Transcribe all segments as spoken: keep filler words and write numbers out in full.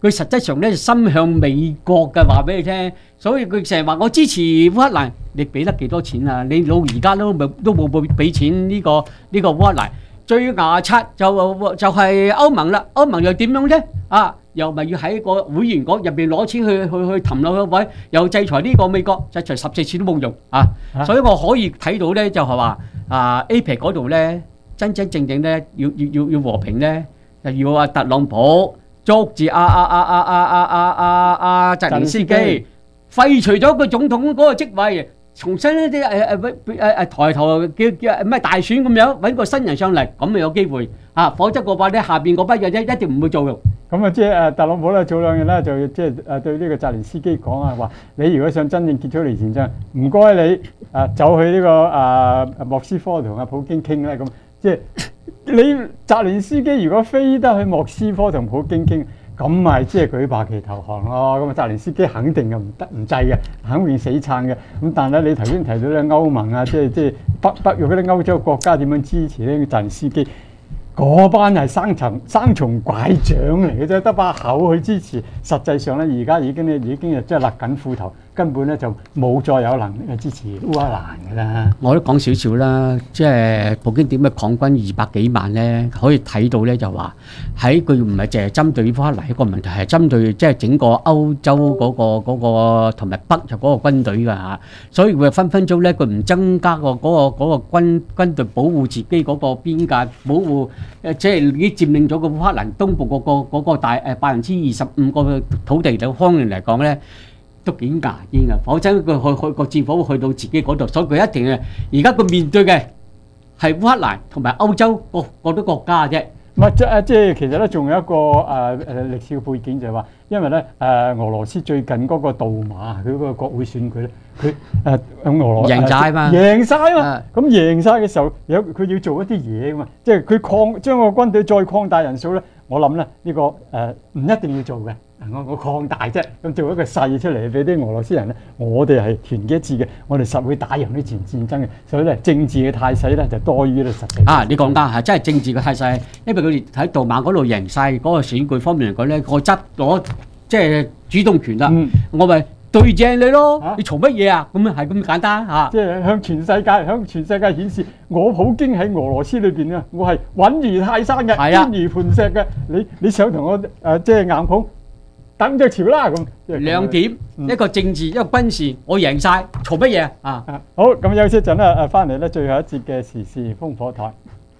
佢實質上咧心向美國嘅，話俾你聽。所以佢成日話我支持烏克蘭，你俾得幾多錢啊？你到而家都冇都冇冇俾錢呢個呢個烏克蘭。最牙刷就就係歐盟啦，歐盟又點樣啫？啊，又咪要喺個會員國入邊攞錢去去去氹落去位，又制裁呢個美國，制裁十四次都冇用啊！所以我可以睇到咧，就係話啊 A P E C 嗰度咧，真真正正咧要要要要和平咧，就要阿特朗普捉住阿阿阿阿阿阿阿阿阿澤連斯基，廢除咗個總統嗰個職位。重新一啲誒誒誒誒抬頭叫叫咩大選咁樣揾個新人上嚟，咁咪有機會啊！否則嘅話咧，下邊嗰班人一一定唔會做用。 咁啊，即係誒特朗普咧，早兩日咧就即係誒對呢個澤連斯基講啊，話你如果想真正結束呢戰爭，唔該你誒走去呢、這個誒、啊、莫斯科同阿普京傾咧，咁即係你澤連斯基如果飛得去莫斯科同普京傾。咁咪即係舉白旗投降咯，咁啊澤連斯基肯定就唔得唔制嘅，肯定死撐嘅。咁但係你頭先提到咧歐盟啊，即係即係北北約嗰啲歐洲國家點樣支持咧澤連斯基？嗰班係生蟲生蟲拐杖嚟嘅啫，得把口去支持。實際上咧，而家已經咧已經即係勒緊褲頭，根本咧就冇再有能力去支持烏克蘭嘅啦。 我都講少少啦，即係普京點樣抗軍二百幾萬咧，可以睇到咧就話喺佢唔係淨係針對烏克蘭一個問題，係針對即係整個歐洲嗰個嗰個同埋北約嗰個軍隊㗎嚇。所以佢分分鐘咧，佢唔增加個嗰個嗰個軍軍隊保護自己嗰個邊界，保護誒即係已經佔領咗個烏克蘭東部嗰個嗰個大誒百分之二十五個土地嘅方面嚟講咧。都幾牙煙啊！否則佢去去個戰火會去到自己嗰度，所以佢一定係而家佢面對嘅係烏克蘭同埋歐洲各各多國家啫。 唔係即係即係其實咧，仲有一個誒誒、呃、歷史嘅背景就係話，因為咧誒、呃、俄羅斯最近嗰個杜馬佢嗰個國會選舉咧，佢誒俄羅贏曬嘛， 贏曬嘛，咁贏曬嘅時候有佢要做一啲嘢㗎嘛，即係佢擴將個軍隊再擴大人數咧，我諗咧呢個誒唔、呃、一定要做嘅。我我擴大啫，咁做一個勢出嚟俾啲俄羅斯人咧，我哋係團結一致嘅，我哋實會打贏呢場戰爭嘅。所以咧，政治嘅態勢咧就多於咧實際。 啊，你講得係真係政治嘅態勢，因為佢哋喺杜馬嗰度贏晒嗰個選舉方面嚟講咧，我執攞即係主動權啦，嗯、我咪對正你咯，啊、你嘈乜嘢啊？咁啊係咁簡單嚇。即係向全世界向全世界顯示，我普京喺俄羅斯裏邊啊，我係穩如泰山嘅，堅如磐石嘅。你你想同我誒、呃、即係硬碰？等着潮啦咁， 兩點、嗯、一個政治一個軍事，我贏晒，嘈乜嘢啊？ 好，咁休息陣啦，誒翻嚟咧最後一節嘅時事烽火台。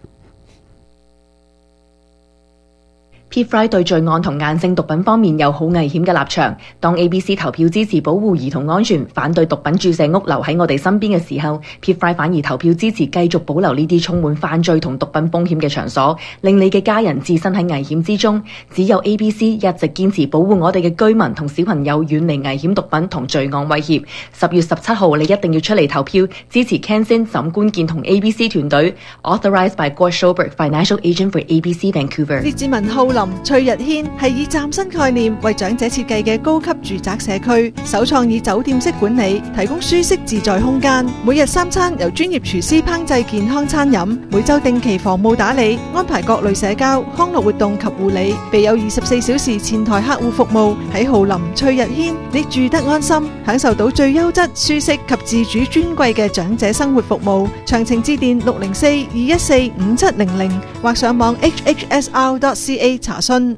P. Fry 對罪案同硬性毒品方面有好危險嘅立場。當 A B C 投票支持保護兒童安全、反對毒品注射屋留喺我哋身邊嘅時候 ，P. Fry 反而投票支持繼續保留呢啲充滿犯罪同毒品風險嘅場所，令你嘅家人置身喺危險之中。只有 A B C 一直堅持保護我哋嘅居民同小朋友遠離危險毒品同罪案威脅。十月十七號，你一定要出嚟投票支持 Ken Sin 沈官健同 A B C 團隊。Authorized by Gord Schobert, Financial Agent for A B C Vancouver。 列治文浩林、翠日軒係以嶄新概念為長者設計嘅高級住宅社區，首創以酒店式管理，提供舒適自在空間。每日三餐由專業廚師烹製健康餐飲，每週定期房務打理，安排各類社交、康樂活動及護理，備有二十四小時前台客戶服務。喺浩林翠日軒，你住得安心，享受到最優質、舒適及自主尊貴嘅長者生活服務。詳情致電六零四二一四五七零零或上網 h h s r dot c a 查詢。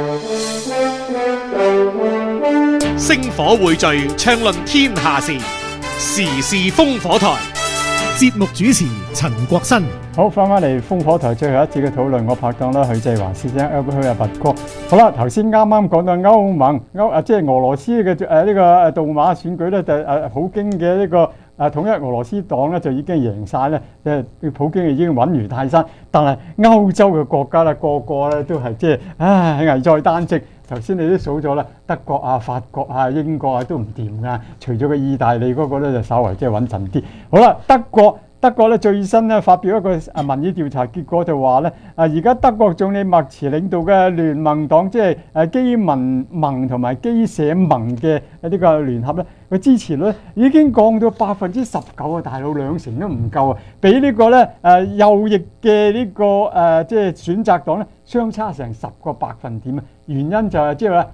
星火匯聚，暢論天下事，時事烽火台。節目主持陳國新。 好，翻返嚟烽火台最後一節嘅討論，我拍檔啦許繼華先生 Albert 阿拔哥。好啦，頭先啱啱講到歐盟歐啊，即係俄羅斯嘅誒呢個杜馬選舉咧，就誒普京嘅呢個。誒統一俄羅斯黨咧就已經贏晒咧，即係普京已經穩如泰山。但係歐洲嘅國家咧，個個咧都係即係唉危在旦夕。頭先你都數咗啦，德國啊、法國啊、英國啊都唔掂噶，除咗個意大利嗰個咧就稍為即係穩陣啲。好啦，德國。德國咧最新咧發表一個啊民意調查結果就話咧啊而家德國總理默茨領導嘅聯盟黨，即係誒基民盟同埋基社盟嘅呢個聯合咧，個支持率已經降到百分之十九啊！大佬兩成都唔夠啊，比呢個咧誒右翼嘅呢個誒即係選擇黨咧相差成十個百分點啊！原因就係即係話